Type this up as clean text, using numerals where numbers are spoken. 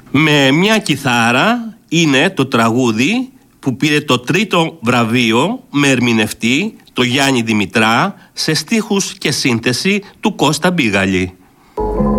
Με μια κιθάρα είναι το τραγούδι που πήρε το 3ο βραβείο με ερμηνευτή το Γιάννη Δημητρά σε στίχους και σύνθεση του Κώστα Μπίγαλη.